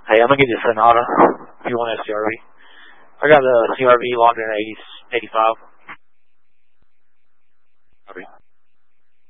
Hey, I'm gonna get you a Sonata if you want a CRV. I got a CRV logged in 85.